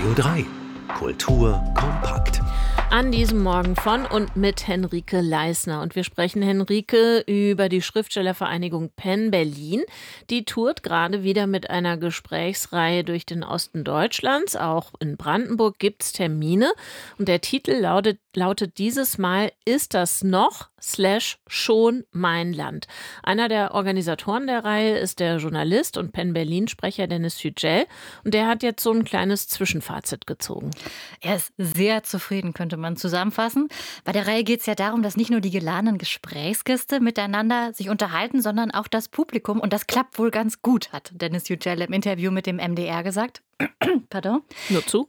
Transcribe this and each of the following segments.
Radio 3. Kultur kompakt. An diesem Morgen von und mit Henrike Leisner. Und wir sprechen, Henrike, über die Schriftstellervereinigung Penn Berlin. Die tourt gerade wieder mit einer Gesprächsreihe durch den Osten Deutschlands. Auch in Brandenburg gibt es Termine. Und der Titel lautet dieses Mal „Ist das noch / schon mein Land?". Einer der Organisatoren der Reihe ist der Journalist und Penn Berlin-Sprecher Dennis Yücel. Und der hat jetzt so ein kleines Zwischenfazit gezogen. Er ist sehr zufrieden, könnte man zusammenfassen. Bei der Reihe geht es ja darum, dass nicht nur die geladenen Gesprächsgäste miteinander sich unterhalten, sondern auch das Publikum. Und das klappt wohl ganz gut, hat Dennis Yücel im Interview mit dem MDR gesagt. Pardon. Nur zu.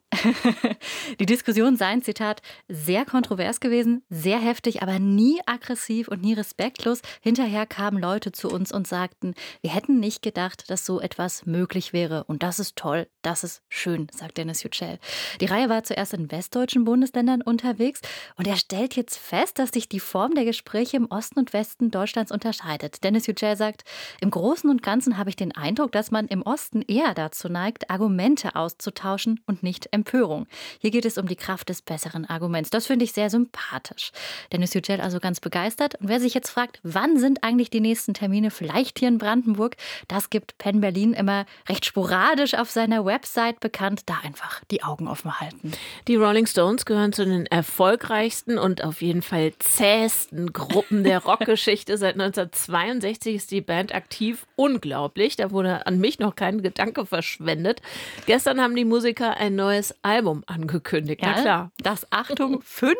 Die Diskussionen seien, Zitat, sehr kontrovers gewesen, sehr heftig, aber nie aggressiv und nie respektlos. Hinterher kamen Leute zu uns und sagten, wir hätten nicht gedacht, dass so etwas möglich wäre. Und das ist toll, das ist schön, sagt Dennis Yücel. Die Reihe war zuerst in westdeutschen Bundesländern unterwegs und er stellt jetzt fest, dass sich die Form der Gespräche im Osten und Westen Deutschlands unterscheidet. Dennis Yücel sagt, im Großen und Ganzen habe ich den Eindruck, dass man im Osten eher dazu neigt, Argumente auszutauschen und nicht Empörung. Hier geht es um die Kraft des besseren Arguments. Das finde ich sehr sympathisch. Dennis Yücel also ganz begeistert. Und wer sich jetzt fragt, wann sind eigentlich die nächsten Termine, vielleicht hier in Brandenburg, das gibt Penn Berlin immer recht sporadisch auf seiner Website bekannt. Da einfach die Augen offen halten. Die Rolling Stones gehören zu den erfolgreichsten und auf jeden Fall zähesten Gruppen der Rockgeschichte. Seit 1962 ist die Band aktiv. Unglaublich. Da wurde an mich noch kein Gedanke verschwendet. Gestern haben die Musiker ein neues Album angekündigt. Ja, na klar. Das, Achtung,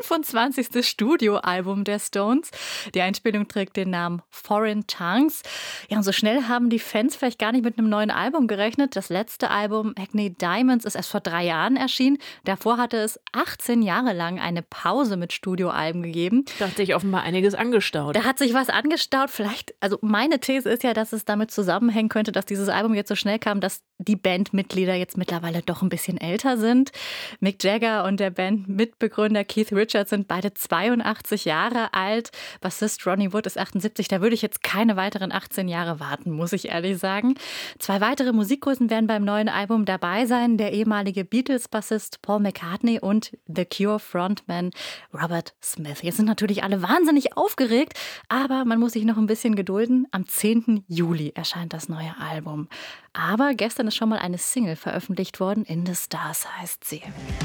25. Studioalbum der Stones. Die Einspielung trägt den Namen Foreign Tongues. Ja, und so schnell haben die Fans vielleicht gar nicht mit einem neuen Album gerechnet. Das letzte Album, Hackney Diamonds, ist erst vor 3 Jahren erschienen. Davor hatte es 18 Jahre lang eine Pause mit Studioalben gegeben. Da hat sich offenbar einiges angestaut. Da hat sich was angestaut. Vielleicht, also meine These ist ja, dass es damit zusammenhängen könnte, dass dieses Album jetzt so schnell kam, dass die Bandmitglieder jetzt mittlerweile doch ein bisschen älter sind. Mick Jagger und der Bandmitbegründer Keith Richards sind beide 82 Jahre alt. Bassist Ronnie Wood ist 78. Da würde ich jetzt keine weiteren 18 Jahre warten, muss ich ehrlich sagen. 2 weitere Musikgrößen werden beim neuen Album dabei sein. Der ehemalige Beatles-Bassist Paul McCartney und The Cure-Frontman Robert Smith. Jetzt sind natürlich alle wahnsinnig aufgeregt, aber man muss sich noch ein bisschen gedulden. Am 10. Juli erscheint das neue Album. Aber gestern ist schon mal eine Single veröffentlicht worden. In the Stars heißt sie.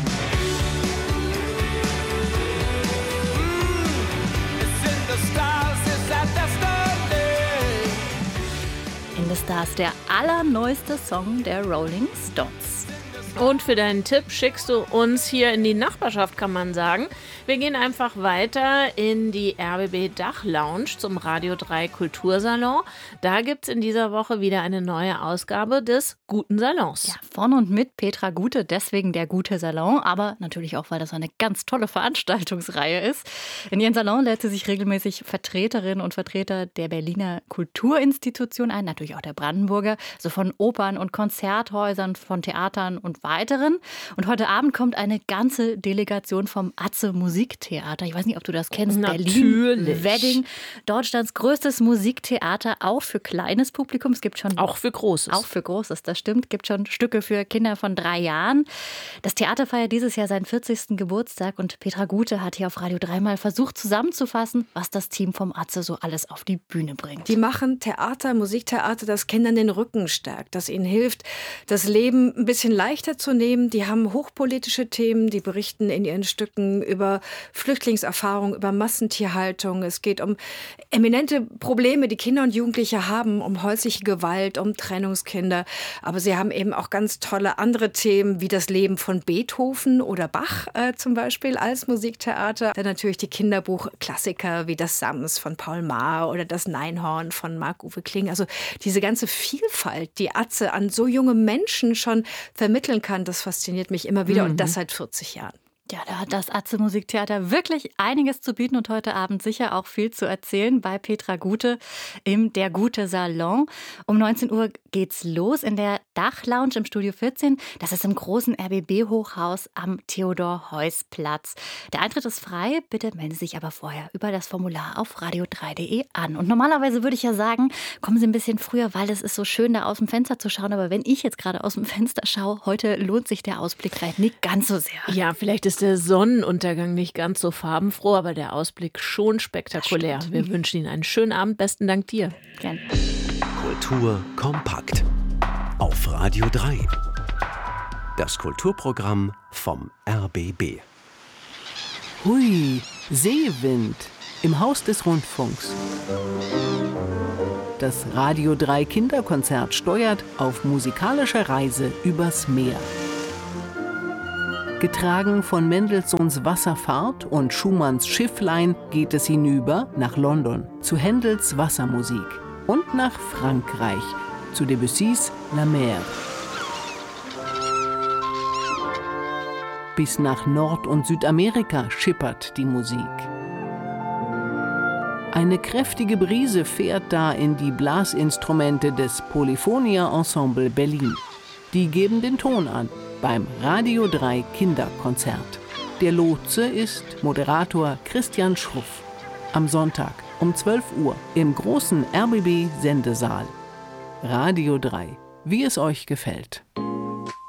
In the Stars, der allerneueste Song der Rolling Stones. Und für deinen Tipp schickst du uns hier in die Nachbarschaft, kann man sagen. Wir gehen einfach weiter in die RBB Dachlounge zum Radio 3 Kultursalon. Da gibt es in dieser Woche wieder eine neue Ausgabe des Guten Salons. Ja, von und mit Petra Gute, deswegen der Gute Salon, aber natürlich auch, weil das eine ganz tolle Veranstaltungsreihe ist. In ihren Salon lädt sie sich regelmäßig Vertreterinnen und Vertreter der Berliner Kulturinstitution ein, natürlich auch der Brandenburger, so von Opern und Konzerthäusern, von Theatern und weiteren. Und heute Abend kommt eine ganze Delegation vom Atze Musiktheater. Ich weiß nicht, ob du das kennst. Natürlich. Berlin Wedding. Deutschlands größtes Musiktheater, auch für kleines Publikum. Es gibt schon auch für Großes. Auch für Großes, das stimmt. Gibt schon Stücke für Kinder von 3 Jahren. Das Theater feiert dieses Jahr seinen 40. Geburtstag und Petra Gute hat hier auf Radio 3 mal versucht zusammenzufassen, was das Team vom Atze so alles auf die Bühne bringt. Die machen Theater, Musiktheater, das Kindern den Rücken stärkt, das ihnen hilft, das Leben ein bisschen leichter zu nehmen. Die haben hochpolitische Themen, die berichten in ihren Stücken über Flüchtlingserfahrung, über Massentierhaltung. Es geht um eminente Probleme, die Kinder und Jugendliche haben, um häusliche Gewalt, um Trennungskinder. Aber sie haben eben auch ganz tolle andere Themen, wie das Leben von Beethoven oder Bach zum Beispiel als Musiktheater. Dann natürlich die Kinderbuchklassiker wie das Sams von Paul Maar oder das Neinhorn von Marc-Uwe Kling. Also diese ganze Vielfalt, die Atze an so junge Menschen schon vermitteln kann, das fasziniert mich immer wieder und das seit 40 Jahren. Ja, da hat das Atze Musiktheater wirklich einiges zu bieten und heute Abend sicher auch viel zu erzählen bei Petra Gute im Der Gute Salon. Um 19 Uhr geht's los in der Dachlounge im Studio 14. Das ist im großen RBB-Hochhaus am Theodor-Heuss-Platz. Der Eintritt ist frei, bitte melden Sie sich aber vorher über das Formular auf radio3.de an. Und normalerweise würde ich ja sagen, kommen Sie ein bisschen früher, weil es ist so schön, da aus dem Fenster zu schauen. Aber wenn ich jetzt gerade aus dem Fenster schaue, heute lohnt sich der Ausblick vielleicht nicht ganz so sehr. Ja, vielleicht ist der Sonnenuntergang nicht ganz so farbenfroh, aber der Ausblick schon spektakulär. Wir wünschen Ihnen einen schönen Abend. Besten Dank dir. Gerne. Kultur kompakt. Auf Radio 3. Das Kulturprogramm vom RBB. Hui, Seewind im Haus des Rundfunks. Das Radio 3 Kinderkonzert steuert auf musikalischer Reise übers Meer. Getragen von Mendelssohns Wasserfahrt und Schumanns Schifflein geht es hinüber nach London zu Händels Wassermusik und nach Frankreich zu Debussys La Mer. Bis nach Nord- und Südamerika schippert die Musik. Eine kräftige Brise fährt da in die Blasinstrumente des Polyphonia Ensemble Berlin. Die geben den Ton an beim Radio 3 Kinderkonzert. Der Lotse ist Moderator Christian Schruff. Am Sonntag um 12 Uhr im großen RBB-Sendesaal. Radio 3, wie es euch gefällt.